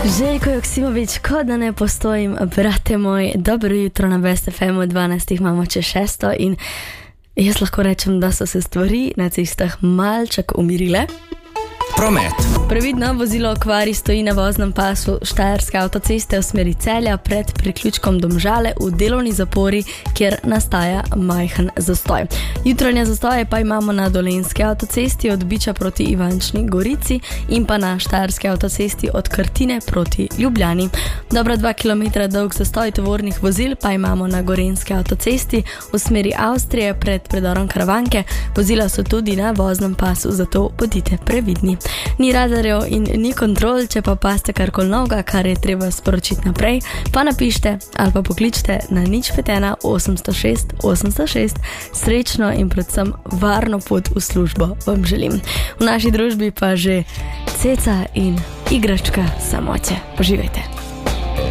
Željko Joksimović, ko da ne postojim, brate moj, dobro jutro na Best FM-u, 12 imamo čez 6 in jaz lahko rečem, da so se stvari na cestah malček umirile. Promet. Previdno, vozilo kvari stoji na voznem pasu Štajerske avtoceste v smeri Celja pred priključkom Domžale v delovni zapori, kjer nastaja majhen zastoj. Jutranje zastoje pa imamo na Dolenjski avtocesti od Biča proti Ivančni Gorici in pa na Štajerski avtocesti od Krtine proti Ljubljani. Dobro 2 km dolg zastoj tovornih vozil pa imamo na Gorenjski avtocesti v smeri Avstrije pred predorom Karavanke. Vozila so tudi na voznem pasu, zato bodite previdni. Ni radarjev in ni kontrol, če pa paste karkoli novega, kar je treba sporočiti naprej, pa napište ali pa pokličite na 051 806 806. Srečno in predvsem varno pot v službo vam želim. V naši družbi pa že ceca in igračka samote. Poživajte.